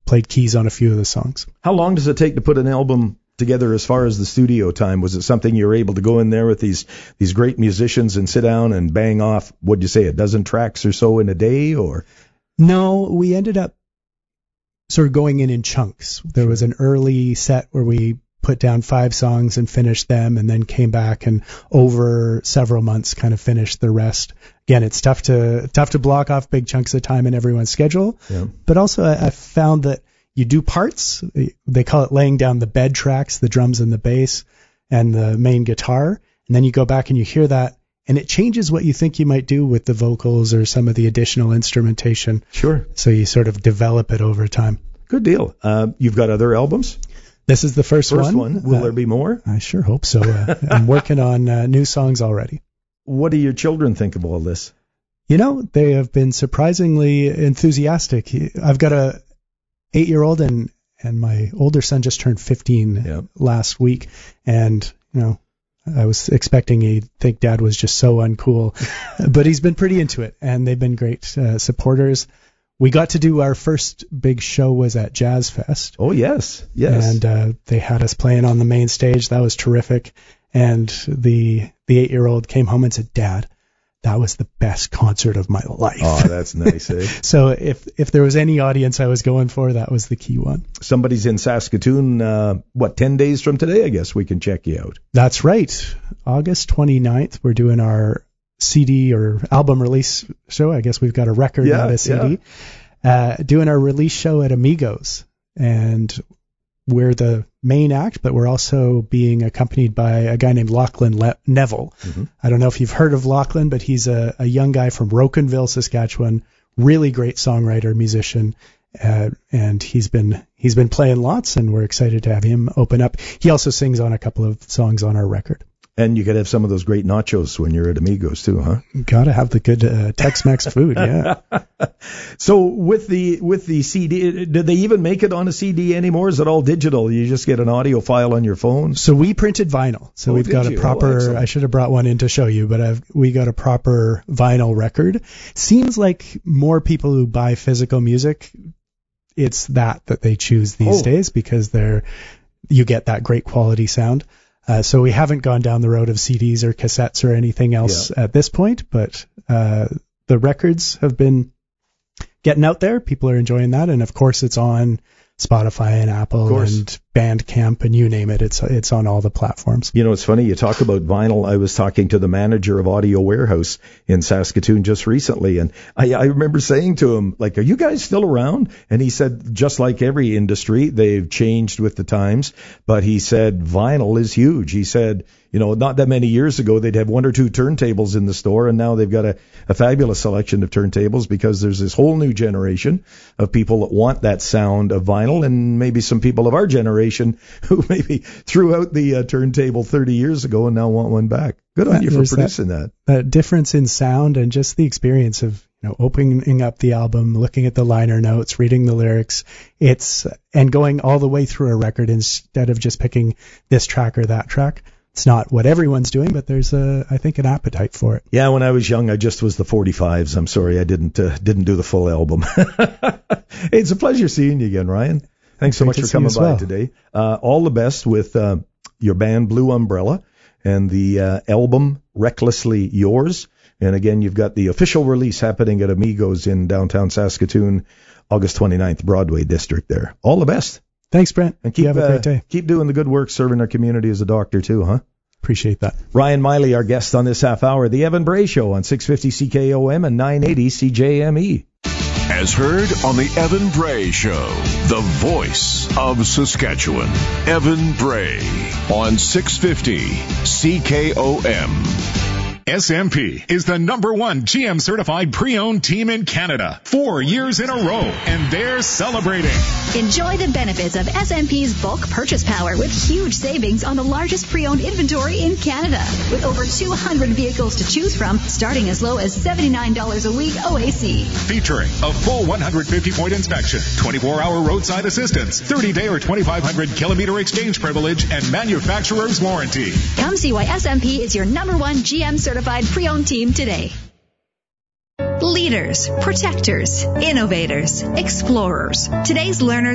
played keys on a few of the songs. How long does it take to put an album together as far as the studio time? Was it something you were able to go in there with these great musicians and sit down and bang off, what'd you say, a dozen tracks or so in a day? Or no, we ended up sort of going in chunks. There was an early set where we put down 5 songs and finished them, and then came back and over several months kind of finished the rest. Again, it's tough to block off big chunks of time in everyone's schedule. Yeah. But also I found that you do parts. They call it laying down the bed tracks, the drums and the bass and the main guitar. And then you go back and you hear that, and it changes what you think you might do with the vocals or some of the additional instrumentation. Sure. So you sort of develop it over time. Good deal. You've got other albums? This is the first one. Will there be more? I sure hope so. I'm working on new songs already. What do your children think of all this? You know, they have been surprisingly enthusiastic. I've got a 8-year-old and my older son just turned 15 last week. And, you know, I was expecting he'd think Dad was just so uncool. But he's been pretty into it, and they've been great supporters. We got to do our first big show was at Jazz Fest. Oh, yes. And they had us playing on the main stage. That was terrific. And the 8-year-old came home and said, Dad, that was the best concert of my life. Oh, that's nice, eh? So if there was any audience I was going for, that was the key one. Somebody's in Saskatoon, 10 days from today? I guess we can check you out. That's right. August 29th, we're doing our CD or album release show. I guess we've got a record, not a CD. Doing our release show at Amigos, and we're the main act, but we're also being accompanied by a guy named Lachlan Neville. Mm-hmm. I don't know if you've heard of Lachlan, but he's a young guy from Rocanville, Saskatchewan, really great songwriter, musician, and he's been playing lots, and we're excited to have him open up. He also sings on a couple of songs on our record. And you could have some of those great nachos when you're at Amigos too, huh? Gotta have the good Tex-Mex food, yeah. So with the CD, did they even make it on a CD anymore? Is it all digital? You just get an audio file on your phone? So we printed vinyl. So we've got a proper, I should have brought one in to show you, but we got a proper vinyl record. Seems like more people who buy physical music, it's that they choose these days, because you get that great quality sound. So we haven't gone down the road of CDs or cassettes or anything else at this point, but the records have been getting out there. People are enjoying that, and of course it's on Spotify and Apple and Bandcamp and you name it. It's on all the platforms. You know, it's funny, you talk about vinyl. I was talking to the manager of Audio Warehouse in Saskatoon just recently, and I remember saying to him, like, are you guys still around? And he said, just like every industry, they've changed with the times, but he said vinyl is huge. He said, you know, not that many years ago, they'd have 1 or 2 turntables in the store, and now they've got a fabulous selection of turntables, because there's this whole new generation of people that want that sound of vinyl, and maybe some people of our generation who maybe threw out the turntable 30 years ago and now want one back. Good on you for producing that. That difference in sound and just the experience of, you know, opening up the album, looking at the liner notes, reading the lyrics, and going all the way through a record instead of just picking this track or that track. It's not what everyone's doing, but there's I think an appetite for it. Yeah, when I was young, I just was the 45s. I'm sorry, I didn't do the full album. Hey, it's a pleasure seeing you again, Ryan. Thanks so much for coming by today. All the best with your band Blue Umbrella and the album Recklessly Yours. And again, you've got the official release happening at Amigos in downtown Saskatoon, August 29th, Broadway District there. All the best. Thanks, Brent. And you have a great day. Keep doing the good work serving our community as a doctor too, huh? Appreciate that. Ryan Miley, our guest on this half hour, The Evan Bray Show on 650 CKOM and 980 CJME. As heard on The Evan Bray Show, the voice of Saskatchewan, Evan Bray on 650 CKOM. SMP is the #1 GM certified pre-owned team in Canada, 4 years in a row, and they're celebrating. Enjoy the benefits of SMP's bulk purchase power with huge savings on the largest pre-owned inventory in Canada. With over 200 vehicles to choose from, starting as low as $79 a week OAC. Featuring a full 150-point inspection, 24-hour roadside assistance, 30-day or 2,500-kilometer exchange privilege, and manufacturer's warranty. Come see why SMP is your #1 GM certified pre-owned team today. Leaders, protectors, innovators, explorers. Today's learners